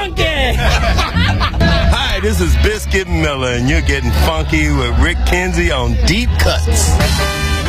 funky. Hi, this is Biscuit Miller, and you're getting funky with Rick Kinsey on Deep Cuts.